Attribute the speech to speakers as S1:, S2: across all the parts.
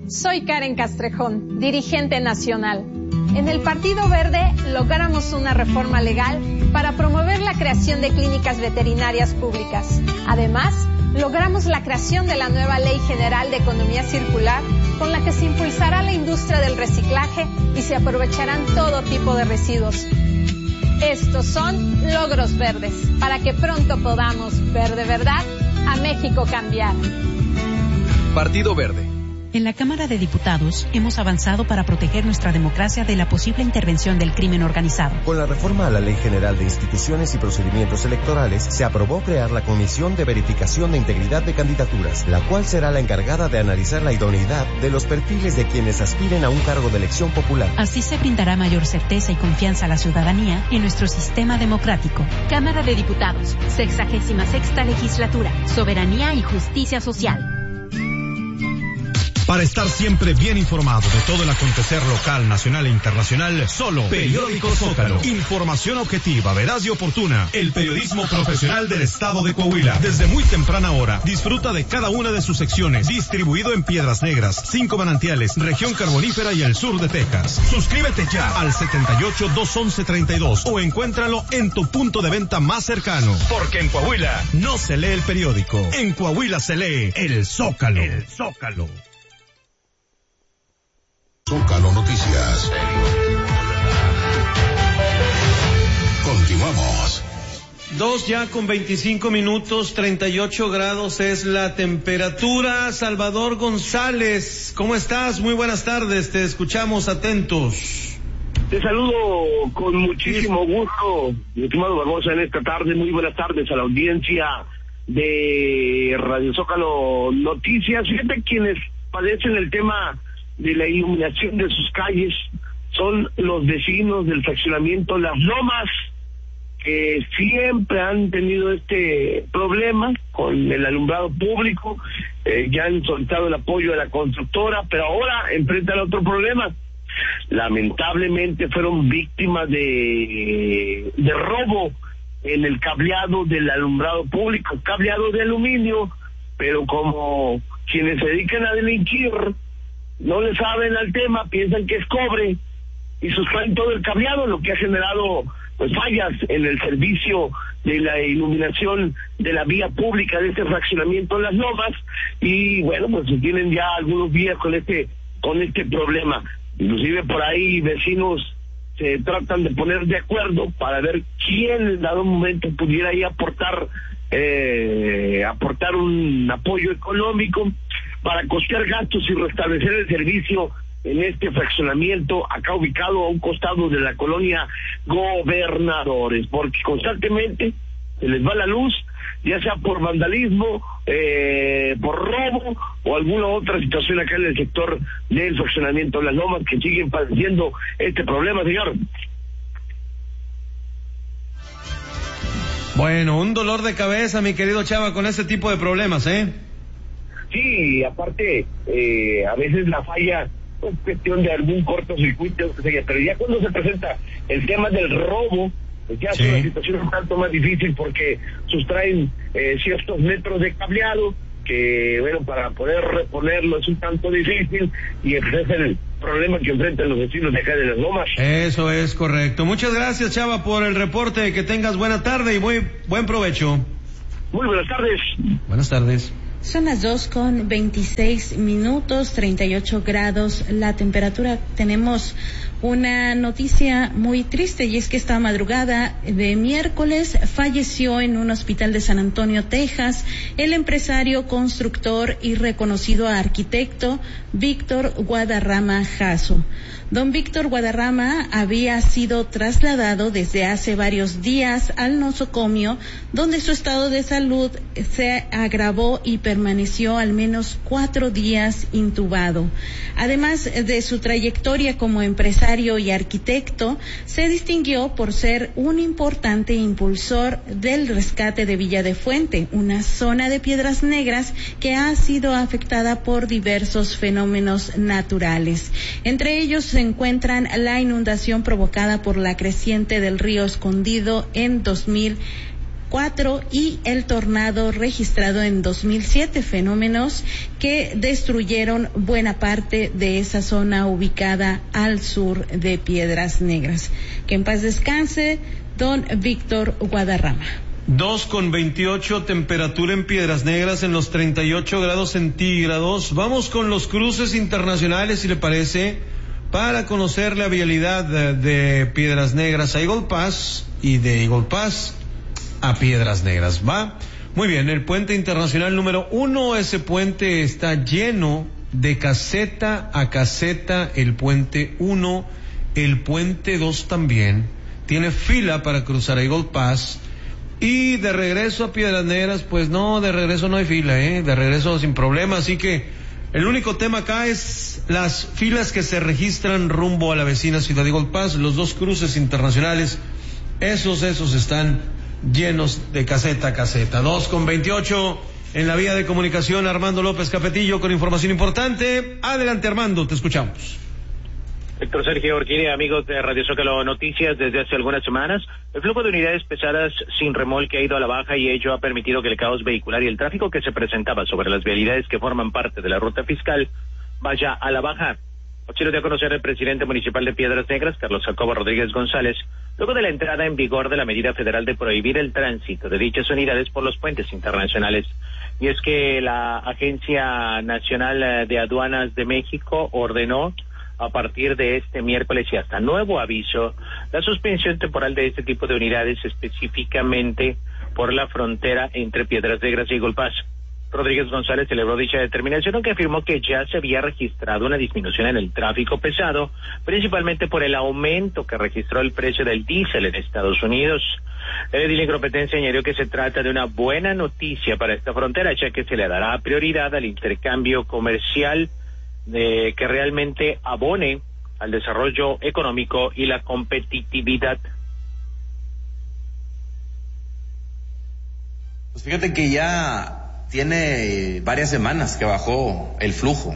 S1: Soy Karen Castrejón, dirigente nacional. En el Partido Verde logramos una reforma legal para promover la creación de clínicas veterinarias públicas. Además, logramos la creación de la nueva Ley General de Economía Circular, con la que se impulsará la industria del reciclaje y se aprovecharán todo tipo de residuos. Estos son logros verdes, para que pronto podamos ver de verdad a México cambiar.
S2: Partido Verde.
S3: En la Cámara de Diputados hemos avanzado para proteger nuestra democracia de la posible intervención del crimen organizado.
S4: Con la reforma a la Ley General de Instituciones y Procedimientos Electorales, se aprobó crear la Comisión de Verificación de Integridad de Candidaturas, la cual será la encargada de analizar la idoneidad de los perfiles de quienes aspiren a un cargo de elección popular.
S3: Así se brindará mayor certeza y confianza a la ciudadanía en nuestro sistema democrático. Cámara de Diputados, 66ª Legislatura, Soberanía y Justicia Social.
S5: Para estar siempre bien informado de todo el acontecer local, nacional e internacional, solo Periódico Zócalo. Información objetiva, veraz y oportuna. El periodismo profesional del estado de Coahuila. Desde muy temprana hora, disfruta de cada una de sus secciones. Distribuido en Piedras Negras, 5 Manantiales, región carbonífera y el sur de Texas. Suscríbete ya al 78-211-32 o encuéntralo en tu punto de venta más cercano. Porque en Coahuila no se lee el periódico. En Coahuila se lee el Zócalo. El Zócalo.
S6: Zócalo Noticias. Continuamos.
S7: 2:25, 38 grados es la temperatura. Salvador González, ¿cómo estás? Muy buenas tardes, te escuchamos atentos.
S8: Te saludo con muchísimo gusto, mi estimado Barbosa, en esta tarde. Muy buenas tardes a la audiencia de Radio Zócalo Noticias. Fíjate, quienes padecen el tema de la iluminación de sus calles son los vecinos del fraccionamiento Las Lomas, que siempre han tenido este problema con el alumbrado público. Ya han solicitado el apoyo de la constructora, pero ahora enfrentan otro problema. Lamentablemente fueron víctimas de robo en el cableado del alumbrado público, cableado de aluminio, pero como quienes se dedican a delinquir no le saben al tema, piensan que es cobre y sustraen todo el cableado, lo que ha generado pues fallas en el servicio de la iluminación de la vía pública de este fraccionamiento Las Lomas. Y bueno, pues se tienen ya algunos días con este problema. Inclusive por ahí vecinos se tratan de poner de acuerdo para ver quién en dado momento pudiera ahí aportar un apoyo económico para costear gastos y restablecer el servicio en este fraccionamiento acá ubicado a un costado de la colonia Gobernadores, porque constantemente se les va la luz, ya sea por vandalismo, por robo o alguna otra situación acá en el sector del fraccionamiento Las Lomas, que siguen padeciendo este problema, señor.
S7: Bueno, un dolor de cabeza, mi querido Chava, con este tipo de problemas, ¿eh?
S8: Sí, aparte, a veces la falla es cuestión de algún cortocircuito, pero ya cuando se presenta el tema del robo, pues ya sí, es una situación un tanto más difícil porque sustraen ciertos metros de cableado que, bueno, para poder reponerlo es un tanto difícil y ese es el problema que enfrentan los vecinos de acá de Las Lomas. Eso es correcto. Muchas gracias, Chava, por el reporte. Que tengas buena tarde y muy buen provecho. Muy buenas tardes. Buenas tardes.
S3: Son las 2:26, 38 grados la temperatura. Tenemos una noticia muy triste y es que esta madrugada de miércoles falleció en un hospital de San Antonio, Texas, el empresario, constructor y reconocido arquitecto Víctor Guadarrama Jasso. Don Víctor Guadarrama había sido trasladado desde hace varios días al nosocomio, donde su estado de salud se agravó y permaneció al menos 4 días intubado. Además de su trayectoria como empresario y arquitecto, se distinguió por ser un importante impulsor del rescate de Villa de Fuente, una zona de Piedras Negras que ha sido afectada por diversos fenómenos naturales. Entre ellos se encuentran la inundación provocada por la creciente del río Escondido en 2000 4 y el tornado registrado en 2007, fenómenos que destruyeron buena parte de esa zona ubicada al sur de Piedras Negras. Que en paz descanse don Víctor Guadarrama.
S7: 2:28 temperatura en Piedras Negras en los 38 grados centígrados. Vamos con los cruces internacionales, si le parece, para conocer la vialidad de Piedras Negras a Eagle Pass y de Eagle Pass a Piedras Negras. ¿Va? Muy bien, el puente internacional número 1, ese puente está lleno de caseta a caseta, el puente 1, el puente 2 también, tiene fila para cruzar a Eagle Pass. Y de regreso a Piedras Negras, pues no, de regreso no hay fila, de regreso sin problema, así que el único tema acá es las filas que se registran rumbo a la vecina ciudad de Eagle Pass. Los dos cruces internacionales, esos están llenos de caseta a caseta. 2:28 en la vía de comunicación, Armando López Capetillo con información importante. Adelante, Armando, te escuchamos.
S9: Héctor Sergio Orquídea, amigos de Radio Zócalo Noticias, desde hace algunas semanas, el flujo de unidades pesadas sin remolque ha ido a la baja y ello ha permitido que el caos vehicular y el tráfico que se presentaba sobre las vialidades que forman parte de la ruta fiscal vaya a la baja. Así lo dio a conocer el presidente municipal de Piedras Negras, Carlos Jacobo Rodríguez González, luego de la entrada en vigor de la medida federal de prohibir el tránsito de dichas unidades por los puentes internacionales. Y es que la Agencia Nacional de Aduanas de México ordenó a partir de este miércoles y hasta nuevo aviso, la suspensión temporal de este tipo de unidades, específicamente por la frontera entre Piedras Negras y Eagle Pass. Rodríguez González celebró dicha determinación, aunque afirmó que ya se había registrado una disminución en el tráfico pesado, principalmente por el aumento que registró el precio del diésel en Estados Unidos. El edil Incompetencia añadió que se trata de una buena noticia para esta frontera, ya que se le dará prioridad al intercambio comercial que realmente abone al desarrollo económico y la competitividad.
S10: Pues fíjate que ya tiene varias semanas que bajó el flujo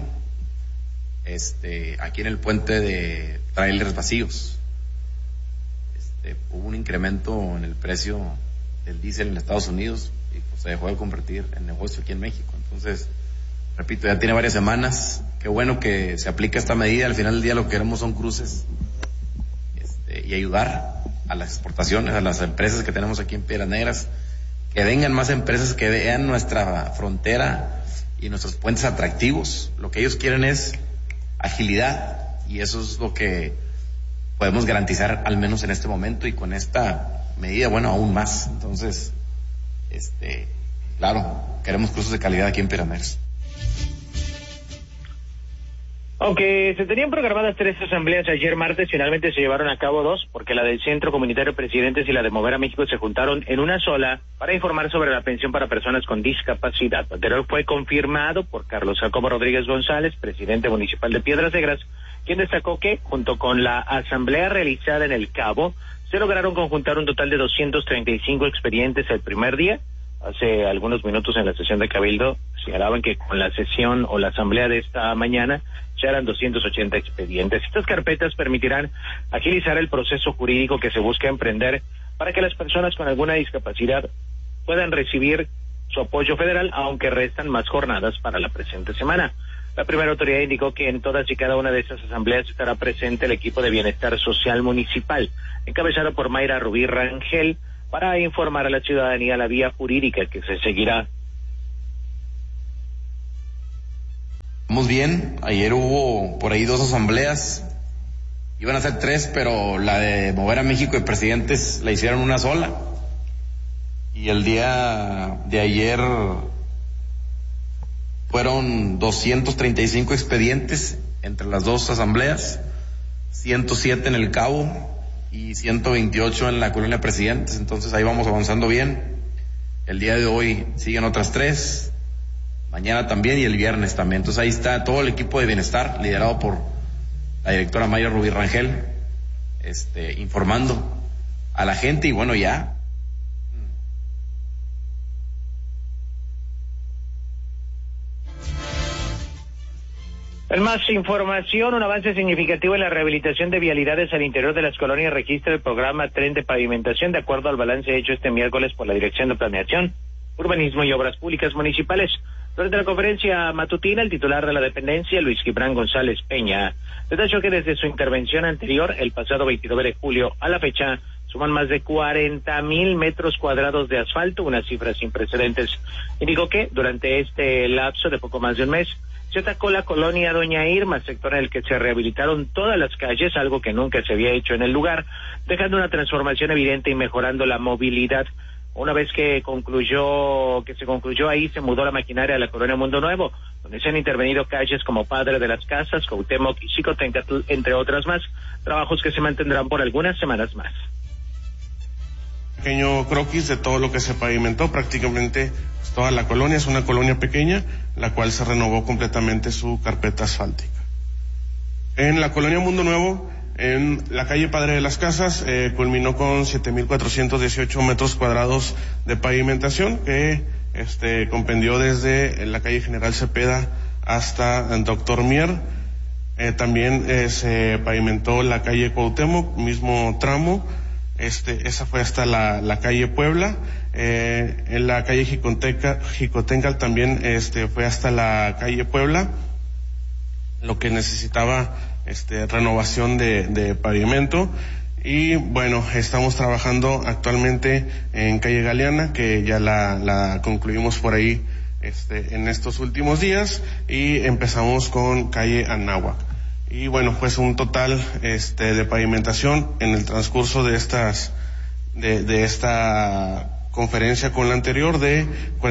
S10: aquí en el puente de trailers vacíos. Hubo un incremento en el precio del diésel en Estados Unidos y pues se dejó de convertir en negocio aquí en México. Entonces, repito, ya tiene varias semanas. Qué bueno que se aplica esta medida. Al final del día lo que queremos son cruces y ayudar a las exportaciones, a las empresas que tenemos aquí en Piedras Negras, que vengan más empresas, que vean nuestra frontera y nuestros puentes atractivos. Lo que ellos quieren es agilidad y eso es lo que podemos garantizar al menos en este momento y con esta medida, bueno, aún más. Entonces, claro, queremos cruces de calidad aquí en Piedras Negras.
S9: Aunque se tenían programadas 3 asambleas ayer martes, finalmente se llevaron a cabo 2, porque la del Centro Comunitario Presidentes y la de Mover a México se juntaron en una sola para informar sobre la pensión para personas con discapacidad. Lo anterior fue confirmado por Carlos Jacobo Rodríguez González, presidente municipal de Piedras Negras, quien destacó que, junto con la asamblea realizada en El Cabo, se lograron conjuntar un total de 235 expedientes el primer día. Hace algunos minutos en la sesión de Cabildo señalaban que con la sesión o la asamblea de esta mañana ya eran 280 expedientes. Estas carpetas permitirán agilizar el proceso jurídico que se busca emprender para que las personas con alguna discapacidad puedan recibir su apoyo federal, aunque restan más jornadas para la presente semana. La primera autoridad indicó que en todas y cada una de estas asambleas estará presente el equipo de bienestar social municipal, encabezado por Mayra Rubí Rangel, para informar a la ciudadanía la vía jurídica que se seguirá.
S10: Vamos bien, ayer hubo por ahí 2 asambleas, iban a ser 3, pero la de Mover a México y Presidentes la hicieron una sola. Y el día de ayer fueron 235 expedientes entre las 2 asambleas, 107 en El Cabo y 128 en la colonia Presidentes. Entonces ahí vamos avanzando bien. El día de hoy siguen otras 3, mañana también y el viernes también. Entonces ahí está todo el equipo de bienestar liderado por la directora Mayra Rubí Rangel, informando a la gente. Y bueno, ya
S9: En más información, un avance significativo en la rehabilitación de vialidades al interior de las colonias registra el programa Tren de Pavimentación, de acuerdo al balance hecho este miércoles por la Dirección de Planeación, Urbanismo y Obras Públicas Municipales. Durante la conferencia matutina, el titular de la dependencia, Luis Gibran González Peña, detalló que desde su intervención anterior, el pasado 29 de julio a la fecha, suman más de 40,000 metros cuadrados de asfalto, una cifra sin precedentes. Indicó que durante este lapso de poco más de un mes, se atacó la colonia Doña Irma, sector en el que se rehabilitaron todas las calles, algo que nunca se había hecho en el lugar, dejando una transformación evidente y mejorando la movilidad. Una vez que se concluyó ahí, se mudó la maquinaria a la colonia Mundo Nuevo, donde se han intervenido calles como Padre de las Casas, Cuauhtémoc y Xicoténcatl, entre otras más, trabajos que se mantendrán por algunas semanas más.
S11: Pequeño croquis de todo lo que se pavimentó, prácticamente toda la colonia, es una colonia pequeña, la cual se renovó completamente su carpeta asfáltica. En la colonia Mundo Nuevo, en la calle Padre de las Casas, culminó con 7,418 metros cuadrados de pavimentación, que compendió desde la calle General Cepeda hasta Doctor Mier. También se pavimentó la calle Cuauhtémoc, mismo tramo. Esa fue hasta la calle Puebla. En la calle Xicoténcatl también fue hasta la calle Puebla, lo que necesitaba renovación de pavimento. Y bueno, estamos trabajando actualmente en calle Galeana, que ya la concluimos por ahí en estos últimos días, y empezamos con calle Anáhuac. Y bueno, pues un total de pavimentación en el transcurso de esta conferencia con la anterior de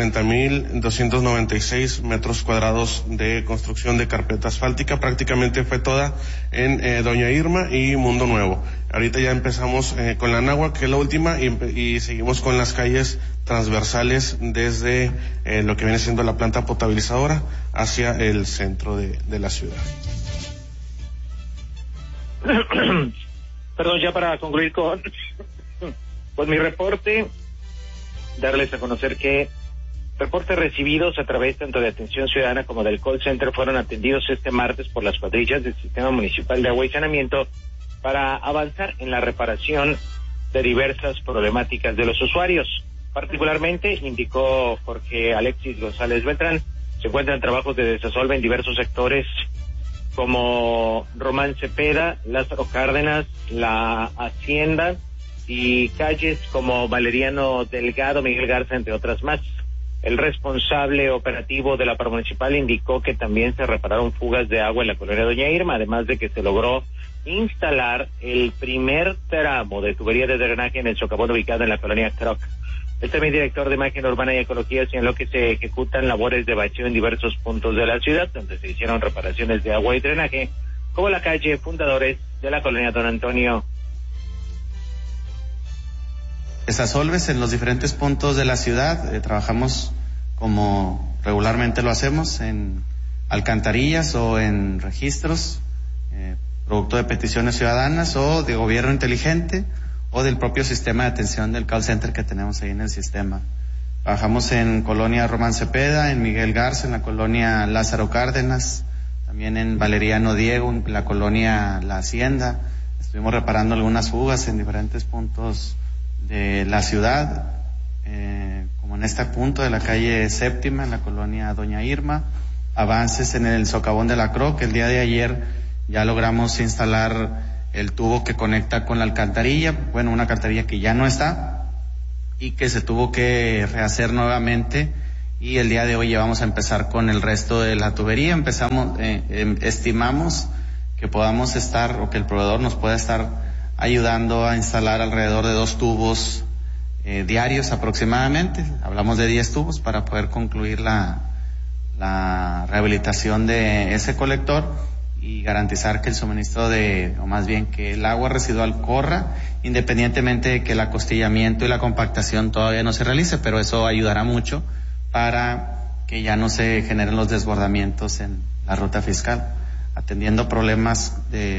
S11: 40,296 metros cuadrados de construcción de carpeta asfáltica. Prácticamente fue toda en Doña Irma y Mundo Nuevo. Ahorita ya empezamos con la Anáhuac, que es la última, y seguimos con las calles transversales desde lo que viene siendo la planta potabilizadora hacia el centro de la ciudad.
S9: Perdón, ya para concluir con mi reporte, darles a conocer que reportes recibidos a través tanto de atención ciudadana como del call center fueron atendidos este martes por las cuadrillas del Sistema Municipal de Agua y Saneamiento para avanzar en la reparación de diversas problemáticas de los usuarios. Particularmente, indicó Jorge Alexis González Beltrán, se encuentran trabajos de desasolve en diversos sectores como Román Cepeda, Lázaro Cárdenas, La Hacienda y calles como Valeriano Delgado, Miguel Garza, entre otras más. El responsable operativo de la Par Municipal indicó que también se repararon fugas de agua en la colonia Doña Irma, además de que se logró instalar el primer tramo de tubería de drenaje en el socavón ubicado en la colonia Croc. El también director de Imagen Urbana y Ecología señaló que se ejecutan labores de bacheo en diversos puntos de la ciudad, donde se hicieron reparaciones de agua y drenaje, como la calle Fundadores de la colonia Don Antonio.
S12: Desasolves en los diferentes puntos de la ciudad. Trabajamos como regularmente lo hacemos en alcantarillas o en registros, producto de peticiones ciudadanas o de gobierno inteligente o del propio sistema de atención del call center que tenemos ahí en el sistema. Trabajamos en colonia Román Cepeda, en Miguel Garza, en la colonia Lázaro Cárdenas, también en Valeriano Diego, en la colonia La Hacienda. Estuvimos reparando algunas fugas en diferentes puntos de la ciudad, como en este punto de la calle Séptima, en la colonia Doña Irma. Avances en el socavón de la Croc. El día de ayer ya logramos instalar el tubo que conecta con la alcantarilla, bueno, una alcantarilla que ya no está y que se tuvo que rehacer nuevamente, y el día de hoy ya vamos a empezar con el resto de la tubería. Estimamos que podamos estar, o que el proveedor nos pueda estar ayudando a instalar alrededor de 2 tubos diarios aproximadamente. Hablamos de 10 tubos para poder concluir la rehabilitación de ese colector y garantizar que el suministro o más bien que el agua residual corra, independientemente de que el acostillamiento y la compactación todavía no se realice, pero eso ayudará mucho para que ya no se generen los desbordamientos en la ruta fiscal, atendiendo problemas de